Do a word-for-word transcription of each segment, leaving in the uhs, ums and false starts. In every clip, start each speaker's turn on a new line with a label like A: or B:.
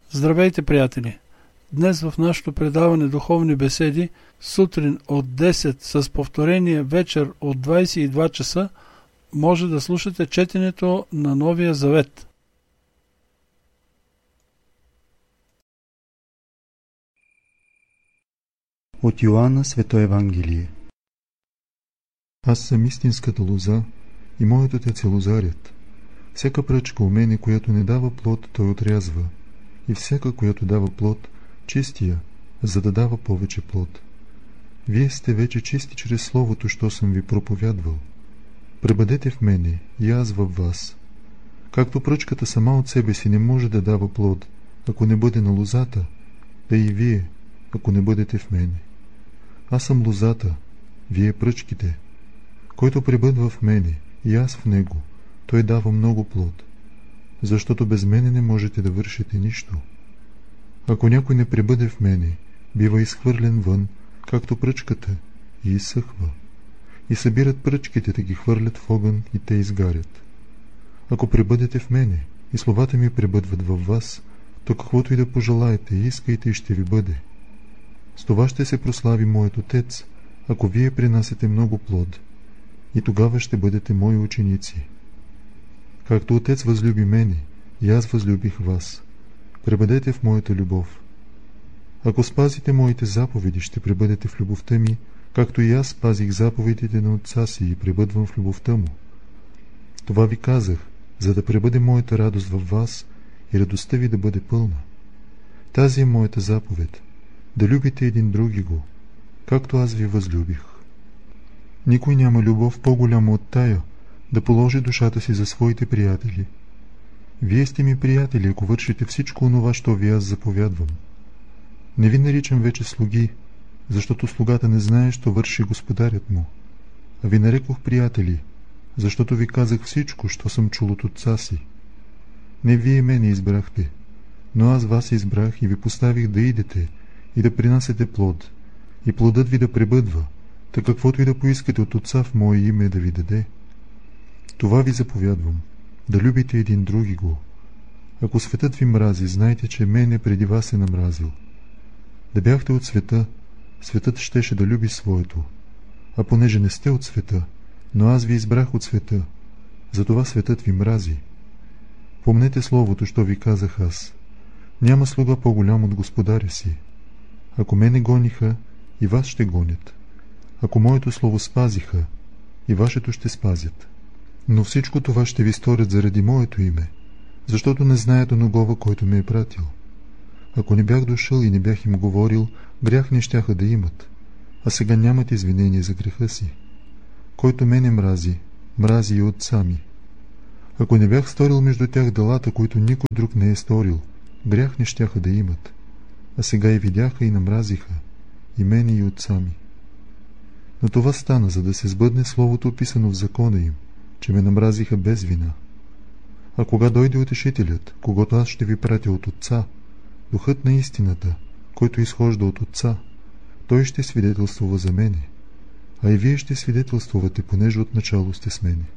A: Здравейте, приятели! Днес в нашето предаване Духовни беседи, сутрин от десет с повторение вечер от двадесет и два часа, може да слушате четенето на Новия Завет.
B: От Йоанна Свето Евангелие. Аз съм истинската лоза и моят отец е лозарят. Всяка пръчка у мене, която не дава плод, той отрязва, и всяка, която дава плод, чисти я, за да дава повече плод. Вие сте вече чисти чрез Словото, що съм ви проповядвал. Пребъдете в мене и аз във вас. Както пръчката сама от себе си не може да дава плод, ако не бъде на лозата, да и вие, ако не бъдете в мене. Аз съм лозата, вие пръчките. Който пребъдва в мене и аз в него, той дава много плод, защото без мене не можете да вършите нищо. Ако някой не пребъде в мене, бива изхвърлен вън, както пръчката, и изсъхва. И събират пръчките да ги хвърлят в огън и те изгарят. Ако пребъдете в мене и словата ми пребъдват във вас, то каквото и да пожелаете, искайте и ще ви бъде. С това ще се прослави моят Отец, ако вие принасяте много плод, и тогава ще бъдете мои ученици. Както Отец възлюби мене, и аз възлюбих вас. Пребъдете в моята любов. Ако спазите моите заповеди, ще пребъдете в любовта ми, както и аз спазих заповедите на Отца си и пребъдвам в любовта му. Това ви казах, за да пребъде моята радост във вас и радостта ви да бъде пълна. Тази е моята заповед, да любите един други го, както аз ви възлюбих. Никой няма любов по-голяма от тая, да положи душата си за своите приятели. Вие сте ми приятели, ако вършите всичко онова, що ви аз заповядвам. Не ви наричам вече слуги, защото слугата не знае, що върши господарят му, а ви нарекох приятели, защото ви казах всичко, що съм чул от Отца си. Не вие мене избрахте, но аз вас избрах и ви поставих да идете и да принасяте плод, и плодът ви да пребъдва, така каквото и да поискате от Отца в мое име да ви даде. Това ви заповядвам, да любите един други го. Ако светът ви мрази, знайте, че мене преди вас е намразил. Да бяхте от света, светът щеше да люби своето, а понеже не сте от света, но аз ви избрах от света, затова светът ви мрази. Помнете словото, що ви казах аз. Няма слуга по-голям от господаря си. Ако мене гониха, и вас ще гонят. Ако моето слово спазиха, и вашето ще спазят. Но всичко това ще ви сторят заради моето име, защото не знаят оногова, който ме е пратил. Ако не бях дошъл и не бях им говорил, грях не щяха да имат, а сега нямат извинение за греха си. Който мене мрази, мрази и Отца ми. Ако не бях сторил между тях делата, които никой друг не е сторил, грях не щяха да имат, а сега и видяха и намразиха, и мене и Отца ми. Но това стана, за да се сбъдне словото, описано в закона им, че ме намразиха без вина. А кога дойде Утешителят, когото аз ще ви пратя от Отца, Духът на истината, който изхожда от Отца, той ще свидетелствува за мене, а и вие ще свидетелствувате, понеже отначало сте с мене.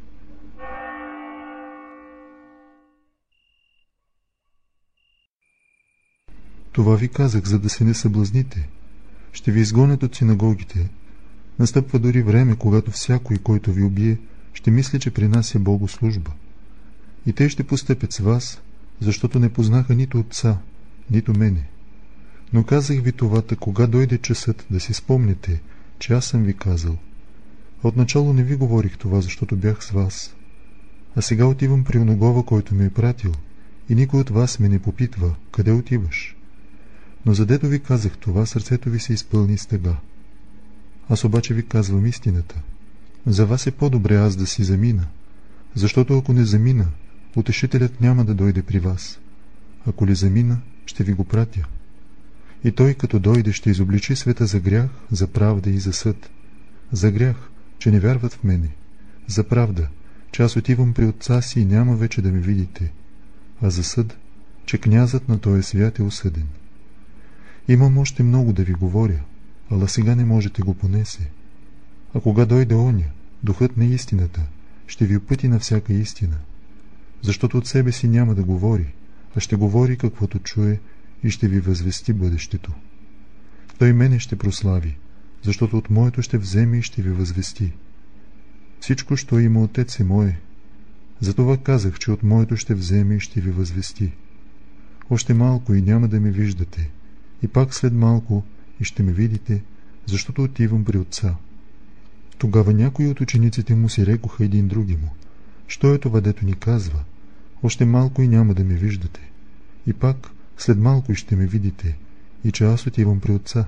B: Това ви казах, за да се не съблазните. Ще ви изгонят от синагогите. Настъпва дори време, когато всякой, който ви убие, ще мисли, че принася богослужба. И те ще постъпят с вас, защото не познаха нито Отца, нито мене. Но казах ви това, кога дойде часът, да си спомните, че аз съм ви казал. Отначало не ви говорих това, защото бях с вас. А сега отивам при оногова, който ме е пратил, и никой от вас ме не попитва, къде отиваш. Но задето ви казах това, сърцето ви се изпълни с тъга. Аз обаче ви казвам истината. За вас е по-добре аз да си замина, защото ако не замина, Утешителят няма да дойде при вас. Ако ли замина, ще ви го пратя. И той, като дойде, ще изобличи света за грях, за правда и за съд. За грях, че не вярват в мене. За правда, че аз отивам при Отца си и няма вече да ме видите. А за съд, че князът на този свят е осъден. Имам още много да ви говоря, ала сега не можете го понесе. А кога дойде оня, Духът на истината, ще ви опъти на всяка истина. Защото от себе си няма да говори, а ще говори каквото чуе и ще ви възвести бъдещето. Той мене ще прослави, защото от моето ще вземе и ще ви възвести. Всичко, що има Отец, е мое. Затова казах, че от моето ще вземе и ще ви възвести. Още малко и няма да ме виждате, и пак след малко и ще ме видите, защото отивам при Отца. Тогава някои от учениците му си рекоха един други му: що е това, дето ни казва? Още малко и няма да ме виждате, и пак след малко и ще ме видите, и че аз отивам при Отца.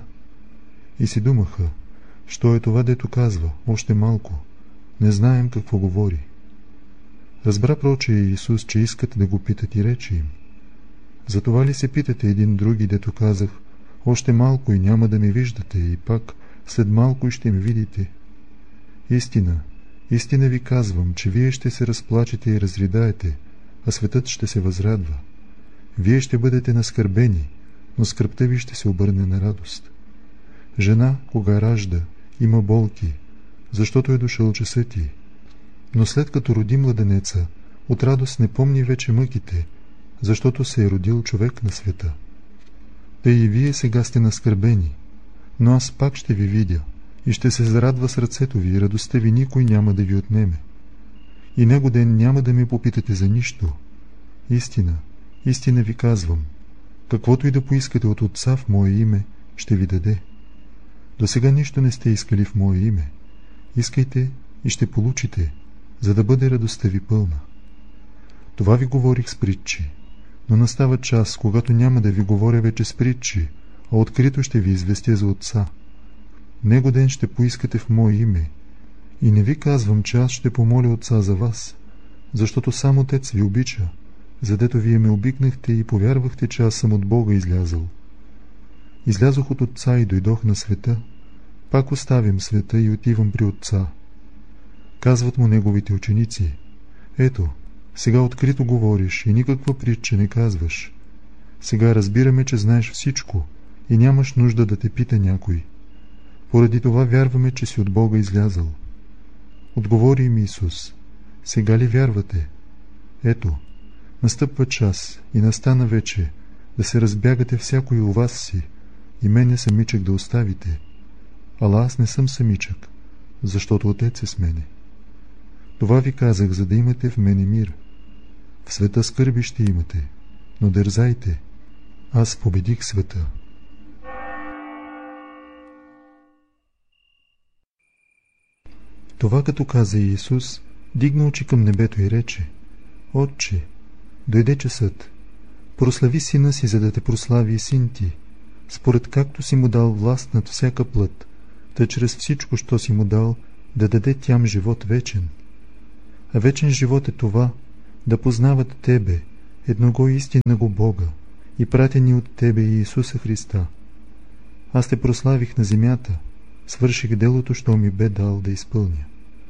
B: И си думаха: що е това, дето казва? Още малко. Не знаем какво говори. Разбра проче Исус, че искат да го питат, и рече им: затова ли се питате един други, дето казах: още малко и няма да ме виждате, и пак след малко и ще ме видите? Истина, истина ви казвам, че вие ще се разплачете и разридаете, а светът ще се възрадва. Вие ще бъдете наскърбени, но скръбта ви ще се обърне на радост. Жена, кога ражда, има болки, защото е дошъл часът ти. Но след като роди младенеца, от радост не помни вече мъките, защото се е родил човек на света. Тъй и вие сега сте наскърбени, но аз пак ще ви видя и ще се зарадва сърцето ви, и радостта ви никой няма да ви отнеме. И него ден няма да ме попитате за нищо. Истина, истина ви казвам, каквото и да поискате от Отца в мое име, ще ви даде. До сега нищо не сте искали в мое име. Искайте и ще получите, за да бъде радостта ви пълна. Това ви говорих с притчи, но настава час, когато няма да ви говоря вече с притчи, а открито ще ви известя за Отца. Него ден ще поискате в мое име, и не ви казвам, че аз ще помоля Отца за вас, защото сам Отец ви обича, задето вие ме обикнахте и повярвахте, че аз съм от Бога излязъл. Излязох от Отца и дойдох на света, пак оставям света и отивам при Отца. Казват му неговите ученици: ето, сега открито говориш и никаква притча не казваш. Сега разбираме, че знаеш всичко и нямаш нужда да те пита някой. Поради това вярваме, че си от Бога излязъл. Отговори им Исус: сега ли вярвате? Ето, настъпва час и настана вече да се разбягате всякой у вас си и мене самичък да оставите. Ала аз не съм самичък, защото Отец е с мене. Това ви казах, за да имате в мене мир. В света скърби ще имате, но дързайте, аз победих света. Това като каза Иисус, дигна очи към небето и рече: Отче, дойде часът. Прослави сина си, за да те прослави и син ти, според както си му дал власт над всяка плът, та чрез всичко, що си му дал, да даде тям живот вечен. А вечен живот е това, да познават Тебе, едного истинного Бога, и пратени от Тебе и Исуса Христа. Аз те прославих на земята, свърших делото, що ми бе дал да изпълня.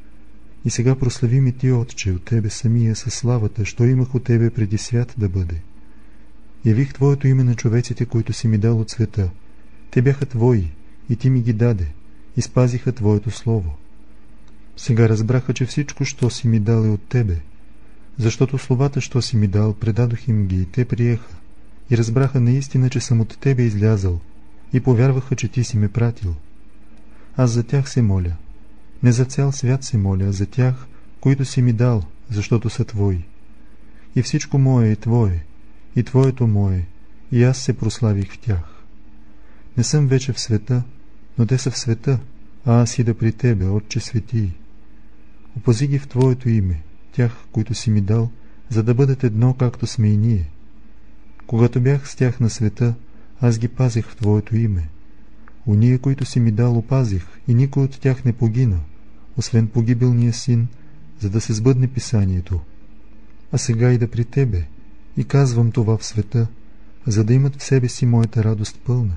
B: И сега прослави ми Ти, Отче, от Тебе самия със славата, що имах от Тебе преди свят да бъде. Явих Твоето име на човеците, които си ми дал от света. Те бяха Твои, и Ти ми ги даде, и спазиха Твоето слово. Сега разбраха, че всичко, що си ми дал, е от Тебе, защото словата, що си ми дал, предадох им ги, и те приеха, и разбраха наистина, че съм от Тебе излязъл, и повярваха, че Ти си ме пратил. Аз за тях се моля. Не за цял свят се моля, а за тях, които си ми дал, защото са Твои. И всичко мое е Твое, и Твоето мое, и аз се прославих в тях. Не съм вече в света, но те са в света, а аз ида при Тебе, Отче Светий. Опази ги в Твоето име, тях, които си ми дал, за да бъдат едно, както сме и ние. Когато бях с тях на света, аз ги пазих в Твоето име. Уния, които си ми дал, опазих, и никой от тях не погина, освен погибелния син, за да се сбъдне писанието. А сега ида при Тебе, и казвам това в света, за да имат в себе си моята радост пълна.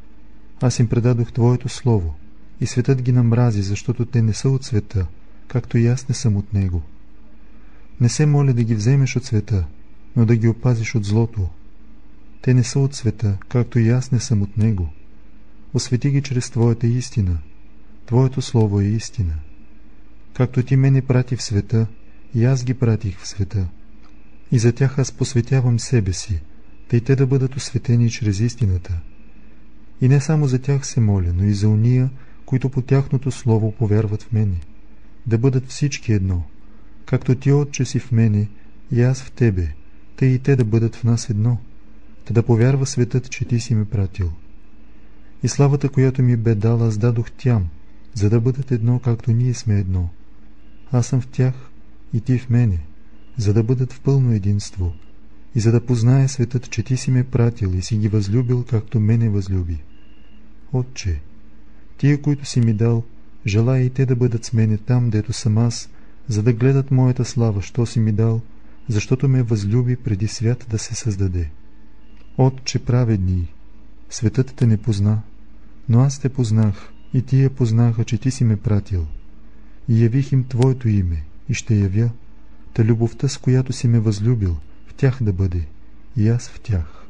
B: Аз им предадох Твоето слово, и светът ги намрази, защото те не са от света, както и аз не съм от него. Не се моля да ги вземеш от света, но да ги опазиш от злото. Те не са от света, както и аз не съм от него. Освети ги чрез Твоята истина. Твоето слово е истина. Както Ти мене прати в света, и аз ги пратих в света. И за тях аз посветявам себе си, тъй те да бъдат осветени чрез истината. И не само за тях се моля, но и за уния, които по тяхното слово повярват в мене, да бъдат всички едно, както ти, Отче, си в мене и аз в тебе, тъй и те да бъдат в нас едно, та да повярва светът, че ти си ме пратил. И славата, която ми бе дала, аз дадох тям, за да бъдат едно, както ние сме едно. Аз съм в тях и ти в мене, за да бъдат в пълно единство, и за да познае светът, че ти си ме пратил и си ги възлюбил, както мене възлюби. Отче, тия, които си ми дал, желая и те да бъдат с мене там, дето съм аз, за да гледат моята слава, що си ми дал, защото ме възлюби преди свят да се създаде. Отче праведни, светът те не позна, но аз те познах, и тия познаха, че ти си ме пратил. И явих им Твоето име, и ще явя, та любовта, с която си ме възлюбил, в тях да бъде, и аз в тях.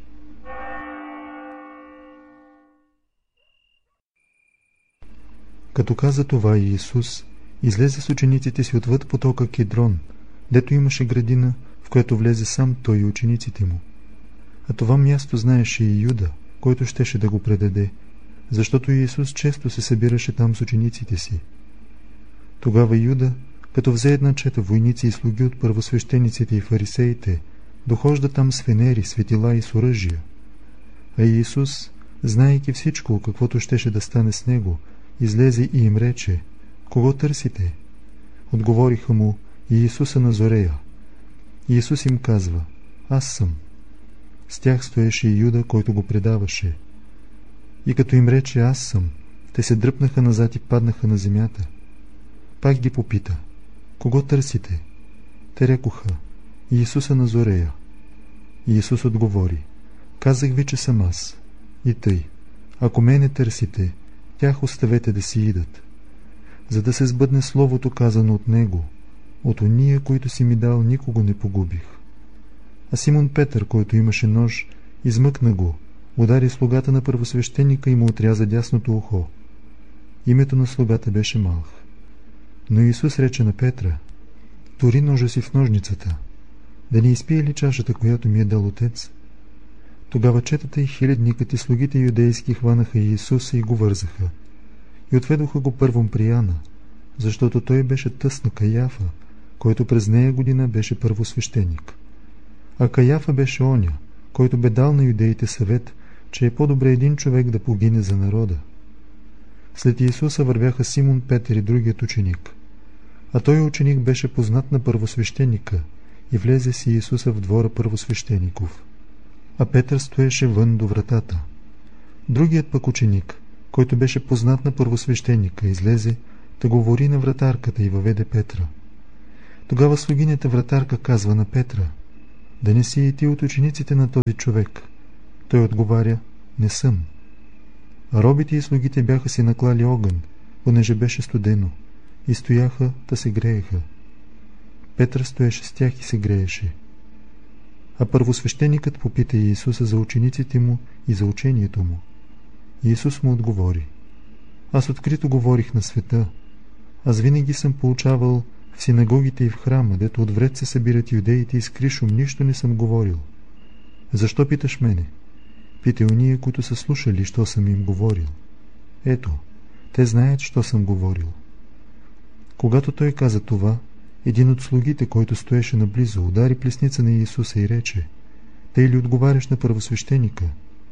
B: Като каза това, Иисус излезе с учениците си отвъд потока Кедрон, дето имаше градина, в която влезе сам той и учениците му. А това място знаеше и Юда, който щеше да го предаде, защото Иисус често се събираше там с учениците си. Тогава Юда, като взе една чета войници и слуги от първосвещениците и фарисеите, дохожда там с фенери, светила и с оръжия. А Иисус, знаейки всичко, каквото щеше да стане с него, излезе и им рече: кого търсите? Отговориха му: Иисуса Назорея. Иисус им казва: аз съм. С тях стоеше и Юда, който го предаваше. И като им рече: аз съм, те се дръпнаха назад и паднаха на земята. Пак ги попита: кого търсите? Те рекоха: Иисуса Назорея. Иисус отговори: казах ви, че съм аз. И тъй, ако мене търсите, тях оставете да си идат. За да се сбъдне словото, казано от него: от ония, които си ми дал, никого не погубих. А Симон Петър, който имаше нож, измъкна го, удари слугата на първосвещеника и му отряза дясното ухо. Името на слугата беше Малх. Но Исус рече на Петра: тури ножа си в ножницата. Да не изпие ли чашата, която ми е дал Отец? Тогава четата и хилядникът и слугите юдейски хванаха Иисуса и го вързаха. И отведоха го първом при Яна, защото той беше тъс на Каяфа, който през нея година беше първосвещеник. А Каяфа беше оня, който бе дал на юдеите съвет, че е по-добре един човек да погине за народа. След Иисуса вървяха Симон Петър и другият ученик. А той ученик беше познат на първосвещеника и влезе си Иисуса в двора първосвещеников. А Петър стоеше вън до вратата. Другият пък ученик, който беше познат на първосвещеника, излезе, да говори на вратарката и въведе Петра. Тогава слугинята вратарка казва на Петра: да не си и ти от учениците на този човек. Той отговаря: не съм. А робите и слугите бяха си наклали огън, понеже беше студено, и стояха, да се грееха. Петър стоеше с тях и се грееше. А първосвещеникът попита Иисуса за учениците му и за учението му. Иисус му отговори: аз открито говорих на света. Аз винаги съм получавал в синагогите и в храма, дето отвред се събират юдеите, и с кришом нищо не съм говорил. Защо питаш мене? Питай уния, които са слушали, що съм им говорил. Ето, те знаят, що съм говорил. Когато той каза това, един от слугите, който стоеше наблизо, удари плесница на Иисуса и рече: тъй ли отговаряш на първосвещеника?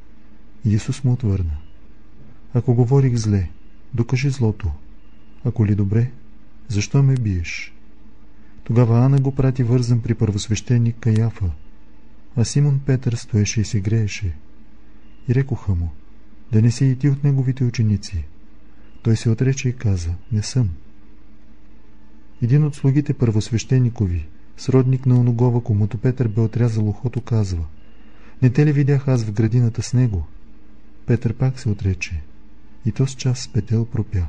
B: Иисус му отвърна: ако говорих зле, докажи злото. Ако ли добре, защо ме биеш? Тогава Ана го прати вързан при първосвещеник Каяфа, а Симон Петър стоеше и се грееше. И рекоха му: да не си и ти от неговите ученици. Той се отрече и каза: не съм. Един от слугите първосвещеникови, сродник на оногова, комуто Петър бе отрязал ухото, казва: не те ли видях аз в градината с него? Петър пак се отрече, и то с час с петел пропя.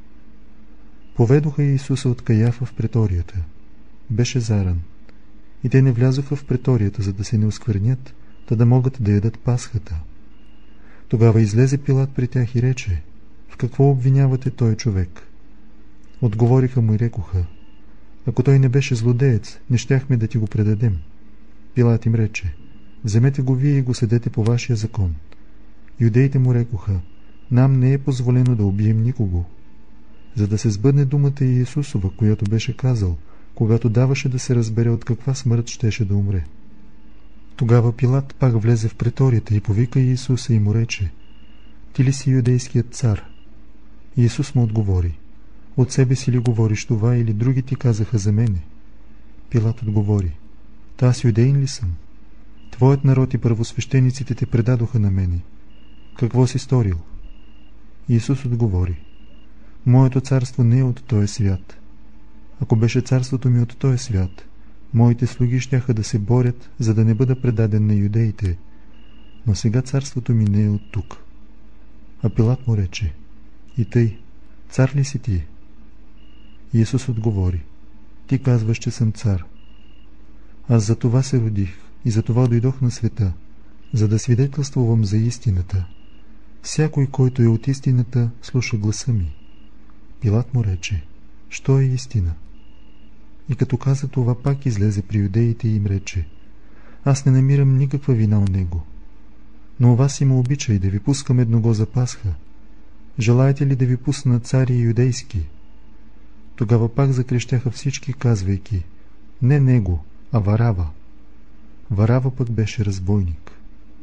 B: Поведоха Иисуса от Каяфа в преторията. Беше заран. И те не влязоха в преторията, за да се не осквернят, та да могат да ядат Пасхата. Тогава излезе Пилат при тях и рече: в какво обвинявате той човек? Отговориха му и рекоха: ако той не беше злодеец, не щяхме да ти го предадем. Пилат им рече: вземете го вие и го съдете по вашия закон. Юдеите му рекоха: нам не е позволено да убием никого. За да се сбъдне думата Иисусова, която беше казал, когато даваше да се разбере от каква смърт щеше да умре. Тогава Пилат пак влезе в преторията и повика Иисуса и му рече: ти ли си юдейският цар? Иисус му отговори: от себе си ли говориш това, или други ти казаха за мене? Пилат отговори: та аз юдеин ли съм? Твоят народ и първосвещениците те предадоха на мене. Какво си сторил? Иисус отговори: моето царство не е от този свят. Ако беше царството ми от този свят, моите слуги щяха да се борят, за да не бъда предаден на юдеите, но сега царството ми не е от тук. А Пилат му рече: и тъй, цар ли си ти? Иисус отговори: ти казваш, че съм цар. Аз за това се родих и за това дойдох на света, за да свидетелствувам за истината. Всякой, който е от истината, слуша гласа ми. Пилат му рече: що е истина? И като каза това, пак излезе при юдеите и им рече: аз не намирам никаква вина от него. Но у вас има обичай да ви пускам едного за Пасха. Желаете ли да ви пусна цари юдейски? Тогава пак закрещяха всички, казвайки: не него, а Варава. Варава пък беше разбойник.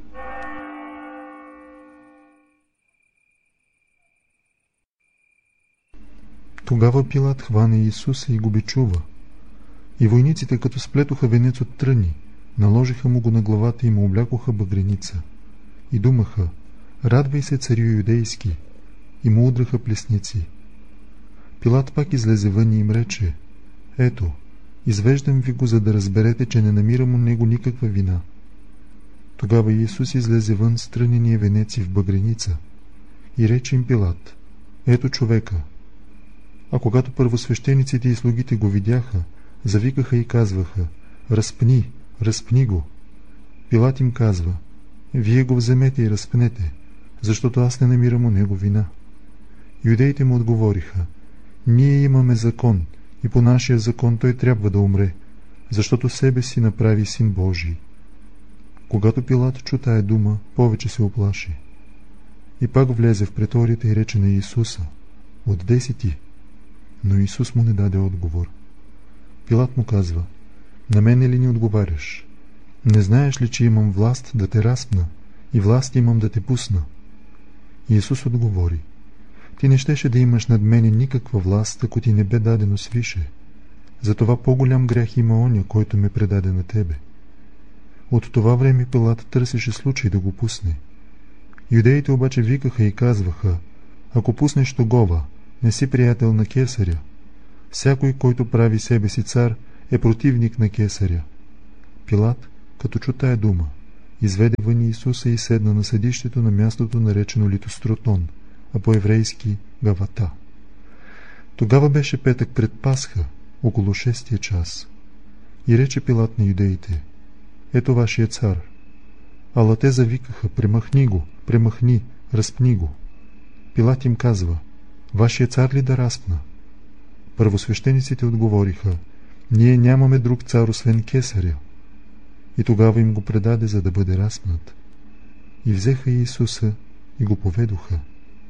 B: Тогава Пилат хвана Иисуса и го бичува. И войниците, като сплетоха венец от тръни, наложиха му го на главата и му облякоха багреница. И думаха: радвай се, царю юдейски, и му удраха плесници. Пилат пак излезе вън и им рече: ето, извеждам ви го, за да разберете, че не намирам у него никаква вина. Тогава Иисус излезе вън с трънения венец и в багреница. И рече им Пилат: ето човека. А когато първосвещениците и слугите го видяха, завикаха и казваха: разпни, разпни го. Пилат им казва: вие го вземете и разпнете, защото аз не намирам у него вина. Юдеите му отговориха: ние имаме закон и по нашия закон той трябва да умре, защото себе си направи син Божий. Когато Пилат чу тая дума, повече се оплаши. И пак влезе в преторията и рече на Иисуса: отде си ти? Но Исус му не даде отговор. Пилат му казва: на мене ли ни отговаряш? Не знаеш ли, че имам власт да те разпна и власт имам да те пусна? Иисус отговори: ти не щеше да имаш над мене никаква власт, ако ти не бе дадено свише. Затова по-голям грях има оня, който ме предаде на тебе. От това време Пилат търсеше случай да го пусне. Юдеите обаче викаха и казваха: ако пуснеш тогова, не си приятел на кесаря. Всякой, който прави себе си цар, е противник на кесаря. Пилат, като чу тая дума, изведе вън Иисуса и седна на съдището на мястото, наречено Литостротон, а по-еврейски Гавата. Тогава беше петък пред Пасха, около шестия час. И рече Пилат на юдеите: ето вашия цар. Ала те завикаха: премахни го, премахни, разпни го. Пилат им казва: вашия цар ли да разпна? Първосвещениците отговориха: ние нямаме друг цар освен кесаря. И тогава им го предаде, за да бъде разпнат. И взеха Иисуса и го поведоха.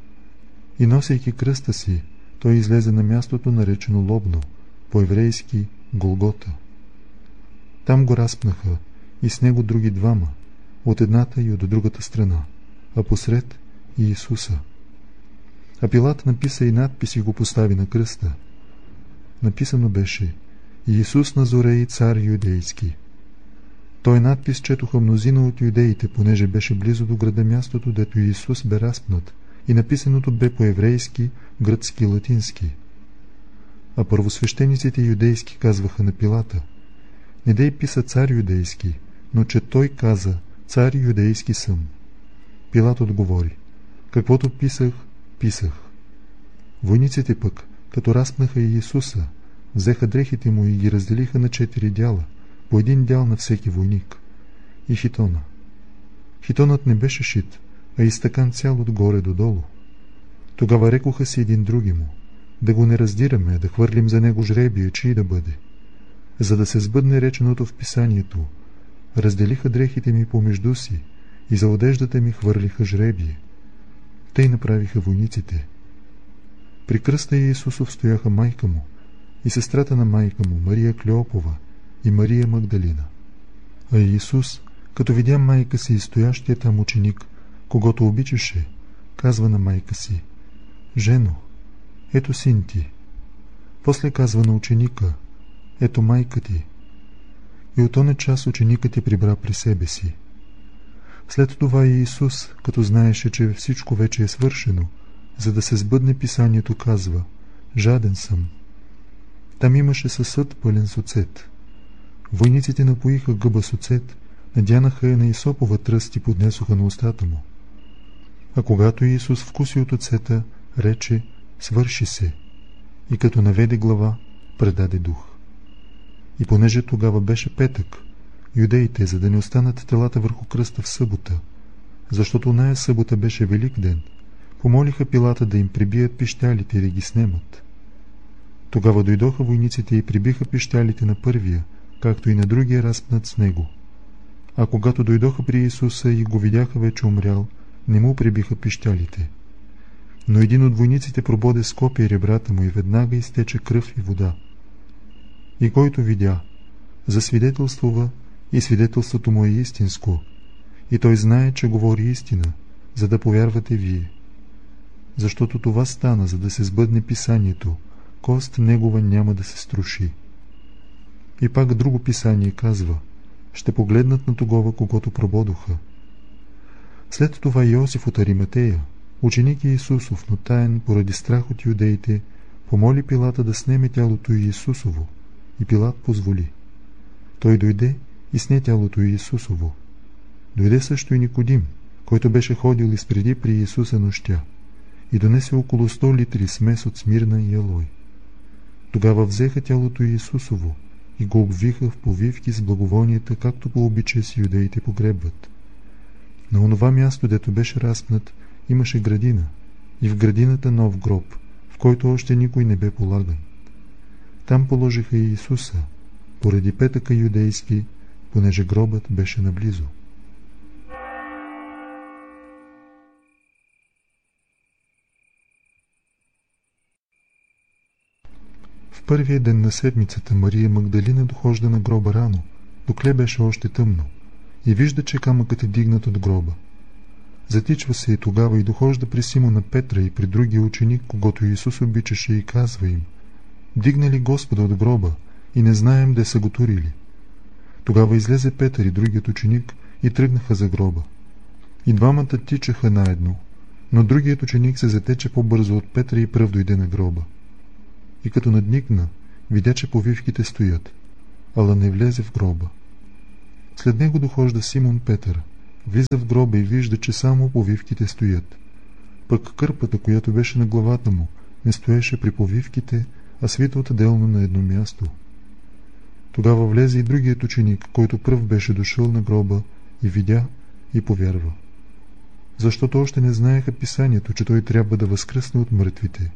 B: И носейки кръста си, той излезе на мястото, наречено Лобно, по-еврейски Голгота. Там го разпнаха и с него други двама, от едната и от другата страна, а посред Иисуса. А Пилат написа и надпис и го постави на кръста. Написано беше: Иисус Назорей, цар юдейски. Той надпис четоха мнозина от юдеите, понеже беше близо до града мястото, дето Иисус бе разпнат, и написаното бе по-еврейски, гръцки и латински. А първосвещениците юдейски казваха на Пилата: не дей писа цар юдейски, но че той каза: цар юдейски съм. Пилат отговори: каквото писах, писах. Войниците пък, като разпнаха Иисуса, взеха дрехите му и ги разделиха на четири дяла, по един дял на всеки войник, и хитона. Хитонът не беше шит, а изтъкан цял отгоре додолу. Тогава рекоха си един други му: да го не раздираме, да хвърлим за него жребие, чий да бъде, за да се сбъдне реченото в писанието: разделиха дрехите ми помежду си и за одеждата ми хвърлиха жребие. Тъй направиха войниците. При кръста Иисусов стояха майка му и сестрата на майка му, Мария Клеопова и Мария Магдалина. А Иисус, като видя майка си и стоящия там ученик, когото обичаше, казва на майка си: „Жено, ето син ти“. После казва на ученика: „Ето майка ти“. И от оня час ученикът я прибра при себе си. След това Иисус, като знаеше, че всичко вече е свършено, за да се сбъдне писанието, казва: „Жаден съм“. Там имаше съсъд пълен с оцет. Войниците напоиха гъба с оцет, надянаха я на исопова тръст и поднесоха на устата му. А когато Иисус вкуси от оцета, рече: „Свърши се“, и като наведе глава, предаде дух. И понеже тогава беше петък, юдеите, за да не останат телата върху кръста в събота, защото оная събота беше велик ден, помолиха Пилата да им прибият пищялите и да ги снемат. Тогава дойдоха войниците и прибиха пищялите на първия, както и на другия разпнат с него. А когато дойдоха при Исуса и го видяха вече умрял, не му прибиха пищялите. Но един от войниците прободе с копие ребрата му и веднага изтече кръв и вода. И който видя, засвидетелствува, и свидетелството му е истинско, и той знае, че говори истина, за да повярвате вие. Защото това стана, за да се сбъдне писанието: „Кост негова няма да се струши“. И пак друго писание казва: „Ще погледнат на тогова, когото прободоха“. След това Йосиф от Ариматея, ученик Иисусов, но таен поради страх от юдеите, помоли Пилата да снеме тялото Иисусово, и Пилат позволи. Той дойде и сне тялото Иисусово. Дойде също и Никодим, който беше ходил изпреди при Иисуса нощя, и донесе около сто литри смес от смирна и алой. Тогава взеха тялото Иисусово и го обвиха в повивки с благовонията, както по обичай си юдеите погребват. На онова място, дето беше разпнат, имаше градина, и в градината нов гроб, в който още никой не бе полаган. Там положиха и Исуса, поради петъка юдейски, понеже гробът беше наблизо. В първия ден на седмицата Мария Магдалина дохожда на гроба рано, докле беше още тъмно, и вижда, че камъкът е дигнат от гроба. Затичва се и тогава и дохожда при Симона Петра и при другия ученик, когото Исус обичаше, и казва им: „Дигнали Господа от гроба и не знаем де са го турили“. Тогава излезе Петър и другият ученик и тръгнаха за гроба. И двамата тичаха наедно, но другият ученик се затече по-бързо от Петра и пръв дойде на гроба. И като надникна, видя, че повивките стоят, ала не влезе в гроба. След него дохожда Симон Петър, влиза в гроба и вижда, че само повивките стоят. Пък кърпата, която беше на главата му, не стоеше при повивките, а свита отделно на едно място. Тогава влезе и другият ученик, който пръв беше дошъл на гроба, и видя и повярва. Защото още не знаеха писанието, че той трябва да възкръсне от мъртвите.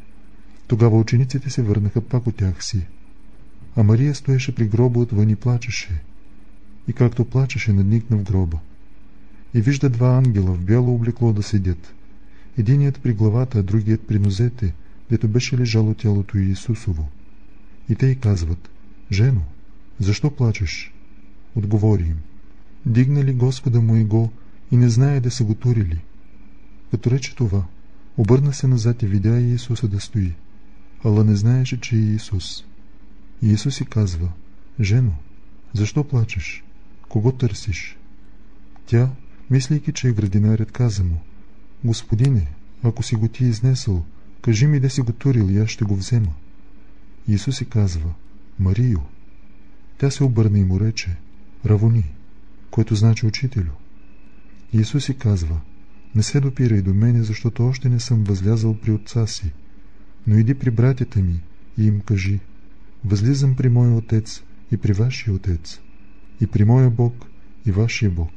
B: Тогава учениците се върнаха пак от тях си. А Мария стоеше при гроба отвън и плачеше. И както плачеше, надникна в гроба. И вижда два ангела в бяло облекло да седят. Единият при главата, а другият при нозете, дето беше лежало тялото Иисусово. И те й казват: „Жено, защо плачеш?“ Отговори им: „Дигнали Господа моего и не знае да са го турили“. Като рече това, обърна се назад и видя Иисуса да стои, ала не знаеше, че е Иисус. И Иисус й казва: „Жено, защо плачеш? Кого търсиш?“ Тя, мислейки, че е градинарят, каза му: „Господине, ако си го ти изнесъл, кажи ми да си го турил и аз ще го взема“. Иисус й казва: „Марио“. Тя се обърна и му рече: „Равони“, което значи учителю. Иисус й казва: „Не се допирай до мене, защото още не съм възлязал при отца си, но иди при братята ми и им кажи: възлизам при моя отец и при вашия отец, и при моя Бог и вашия Бог“.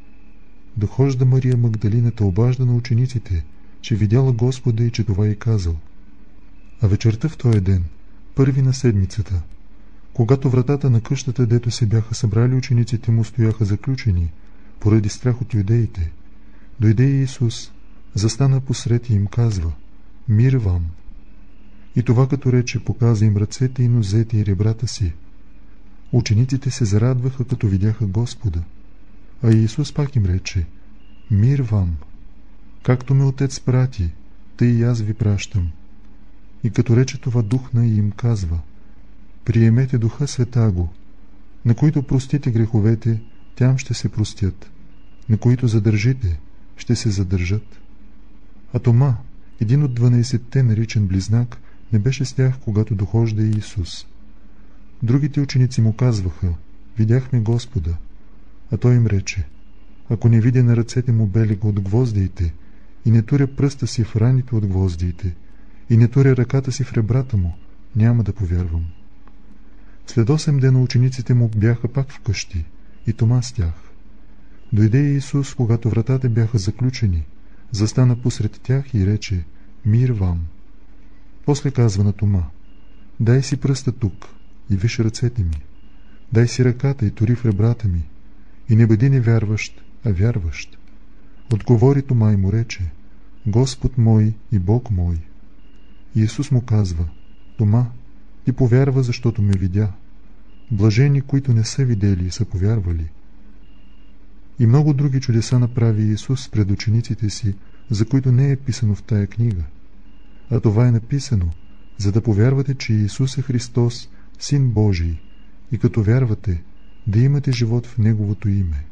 B: Дохожда Мария Магдалината, обажда на учениците, че видяла Господа и че това й казал. А вечерта в този ден, първи на седмицата, Когато вратата на къщата, дето се бяха събрали учениците му, стояха заключени, поради страх от юдеите, дойде Исус, застана посред и им казва: „Мир вам!“ И това като рече, показа им ръцете и нозете и ребрата си. Учениците се зарадваха, като видяха Господа. А Исус пак им рече: „Мир вам! Както ме Отец прати, тъй и аз ви пращам.“ И като рече това, духна и им казва: „Приемете Духа Светаго. На които простите греховете, тям ще се простят. На които задържите, ще се задържат.“ А Тома, един от дванайсетте, наричан Близнак, не беше с тях, когато дохожда Исус. Другите ученици му казваха: „Видяхме Господа.“ А той им рече: „Ако не видя на ръцете му белега от гвоздиите, и не туря пръста си в раните от гвоздиите, и не туря ръката си в ребрата му, няма да повярвам.“ След осем дена учениците му бяха пак вкъщи, и Тома с тях. Дойде Исус, когато вратата бяха заключени, застана посред тях и рече: „Мир вам!“ После казва на Тома: „Дай си пръста тук и виж ръцете ми. Дай си ръката и тури в ребрата ми. И не бъди невярващ, а вярващ.“ Отговори Тома и му рече: „Господ мой и Бог мой.“ Исус му казва: „Тома, ти повярва, защото ме видя. Блажени, които не са видели и са повярвали.“ И много други чудеса направи Исус пред учениците си, за които не е писано в тая книга. А това е написано, за да повярвате, че Исус е Христос, Син Божий, и като вярвате, да имате живот в Неговото име.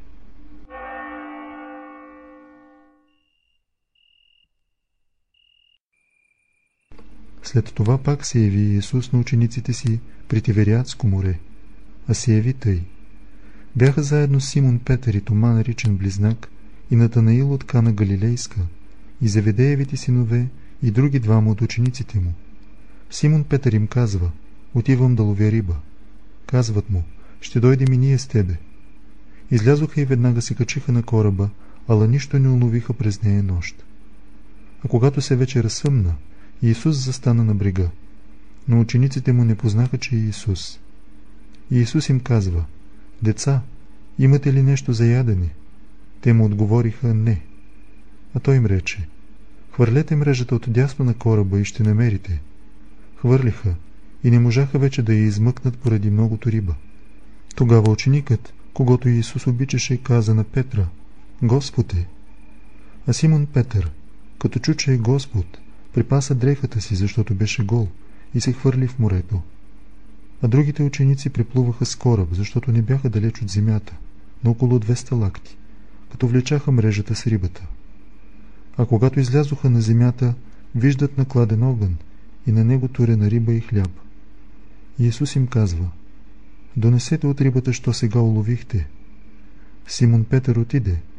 B: След това пак се яви Исус на учениците си при Тивериадско море, а се яви тъй. Бяха заедно Симон Петър и Тома, наричан Близнак, и Натанаил от Кана Галилейска, и Зеведеевите синове, и други двама от учениците му. Симон Петър им казва: „Отивам да ловя риба.“ Казват му: „Ще дойдем и ние с тебе.“ Излязоха и веднага се качиха на кораба, ала нищо не уловиха през нея нощ. А когато се вече разсъмна, Исус застана на брега, но учениците му не познаха, че е Исус. И Исус им казва: „Деца, имате ли нещо за ядене?“ Те му отговориха: „Не.“ А той им рече: „Хвърлете мрежата от дясно на кораба и ще намерите.“ Хвърлиха и не можаха вече да я измъкнат поради многото риба. Тогава ученикът, когото Исус обичаше, каза на Петра: „Господ е.“ А Симон Петър, като чу, че е Господ, припаса дрехата си, защото беше гол, и се хвърли в морето. А другите ученици приплуваха с кораб, защото не бяха далеч от земята, на около двеста лакти, като влечаха мрежата с рибата. А когато излязоха на земята, виждат накладен огън и на него турена риба и хляб. И Исус им казва: „Донесете от рибата, що сега уловихте.“ Симон Петър отиде